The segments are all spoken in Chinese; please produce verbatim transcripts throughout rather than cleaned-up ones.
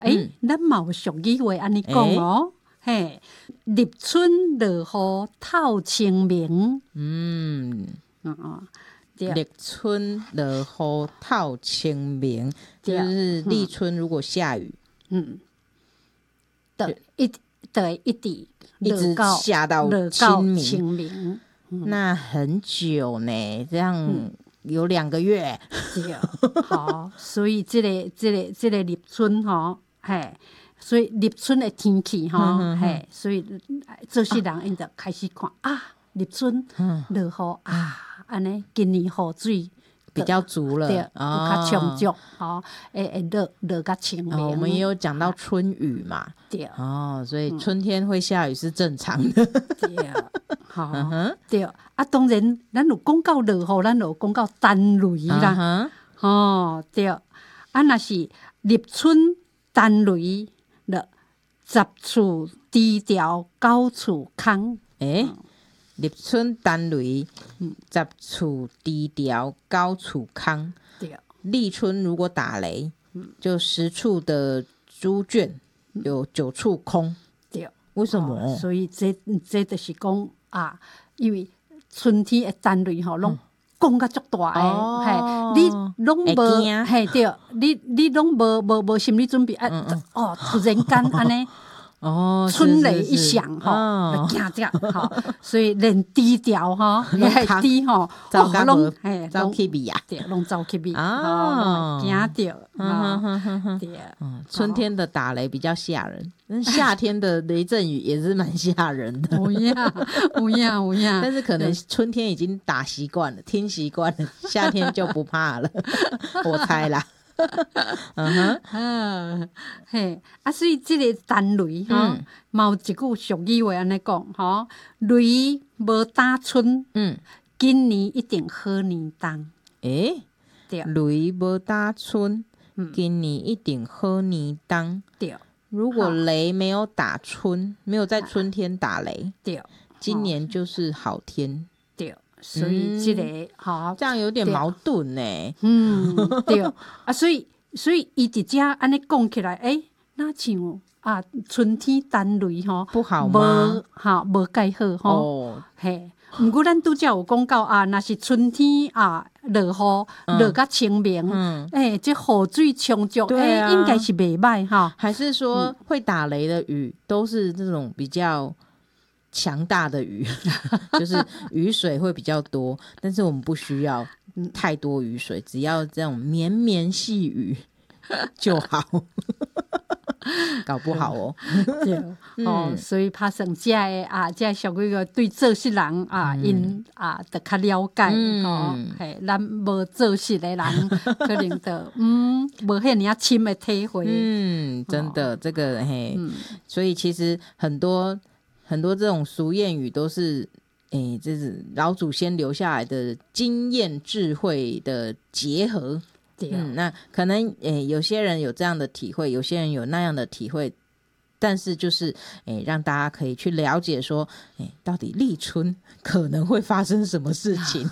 诶、欸嗯、咱嘛有俗语话安尼讲哦，欸、嘿，立春落雨透清明。嗯嗯嗯， 立春落雨透清明，就是立春如果下雨，嗯， 对，一对一直一直下到清明， 清明、 嗯，那很久呢，这样有两个月。 对，好，所以这个这个这个立春吼，嘿，所以立春的天气吼，嘿，所以做事人因就开始看啊，立春落雨啊，安尼今年雨水比较足了， 对，有较充足，吼，会会落落较清明。 哦，我们也有讲到春雨嘛，对，哦，所以春天会下雨是正常的， 对，好，对，啊，当然，咱有讲到落雨，咱有讲到单雷啦，哦，对，啊，若是立春单雷了，十厝低调九厝空， 诶。立春单雷，十厝低调九厝空。立春如果打雷，就十处的猪圈有九处空。对，为什么？ 哦、所以这这就是讲啊，因为春天的单雷吼，拢讲甲足大诶， 哦、 嘿，你拢无，嘿对，你你拢无无无心理准备啊，嗯嗯哦，突然间安尼。 哦， 春雷一响吼，就惊这吼，所以连低调吼，也系低吼， 哦，拢嘿，走起味啊， 对，拢走起味，哦，惊着， 对，春天的打雷比较吓人，夏天的雷阵雨也是蛮吓人的， 有呀，有呀，有呀， 但是可能春天已经打习惯了，听习惯了，夏天就不怕了，我猜啦。嗯哼， 啊，嘿，啊，所以这个单雷哈，嘛有一句俗语话安尼讲吼，雷无打春，嗯，今年一定好年冬。 诶，对，雷无打春，今年一定好年冬。对，如果雷没有打春，没有在春天打雷，对，今年就是好天。对。 所以这个哈、 嗯，这样有点矛盾呢。 嗯，对啊，所以所以伊直接安尼讲起来，诶、欸，那像啊，春天单雷吼不好吗？ 无哈无介好吼，哦、嘿。毋过咱拄则有讲到啊，若是春天啊落雨落甲清明，嗯，诶、欸，这雨水充足，诶、啊欸，应该是袂歹哈。 还是说、嗯、会打雷的雨都是这种比较强大的雨，就是雨水会比较多，但是我们不需要太多雨水，只要这种绵绵细雨就好。搞不好哦， 对，嗯、哦，所以拍算这个啊，这个俗语个对做事人啊，因、嗯、啊，得较了解，嗯、哦，嘿，咱无做事的人，可能得嗯，无遐尔深的体会。 嗯，真的，哦、这个嘿、嗯，所以其实很多很多这种俗谚语都是，诶，这是老祖先留下来的经验智慧的结合。嗯，那可能诶，有些人有这样的体会，有些人有那样的体会，但是就是诶，让大家可以去了解说，诶，到底立春可能会发生什么事情。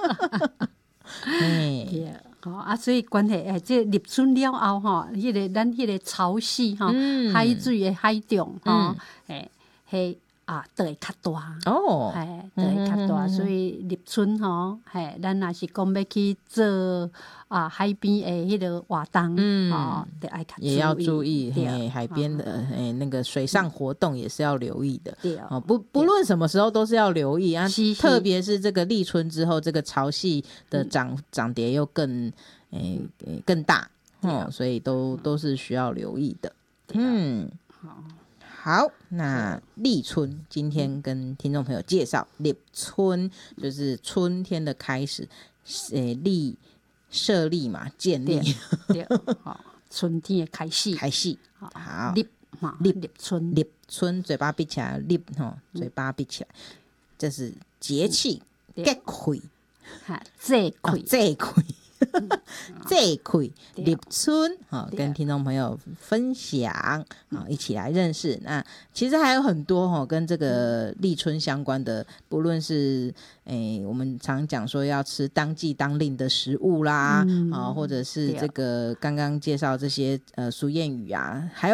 对，好啊，所以关系诶，这立春了后吼，迄、那个咱迄个潮汐吼，嗯、海水的海中吼，诶、嗯，迄。啊，就会较大哦，嘿，就会較大，所以立春吼，嘿，咱若是講要去做啊海邊的迄個活動，嗯，哦，得愛較注意， 也要注意，嘿，海邊的誒那個水上活動也是要留意的，對哦，不不論什麼時候都是要留意啊，特別是這個立春之後，這個潮汐的漲漲跌又更誒更大，哦，所以都都是需要留意的，嗯，好。好，那立春今天跟听众朋友介绍，立春就是春天的开始，诶，立设立嘛，建立， 对，好，春天的开始， 开始，好， 立嘛，立立春， 立春，嘴巴闭起来，立哈，嘴巴闭起来，这是节气，节气， 哈，节气， 节气。 这块立春、哦、跟听众朋友分享、哦、一起来认识。那其实还有很多、哦、跟这个立春相关的，不论是诶我们常讲说要吃当季当令的食物啦、嗯哦、或者是这个刚刚介绍这些呃俗谚语啊，还有